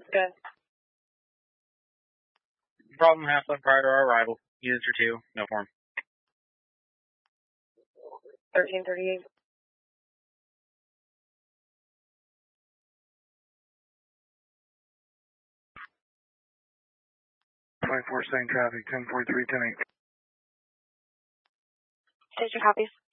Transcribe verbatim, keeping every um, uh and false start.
Good. Problem half left prior to our arrival. Units are two, no form. thirteen thirty-eight. twenty-four, same traffic, ten forty-three, ten eight. Station copies.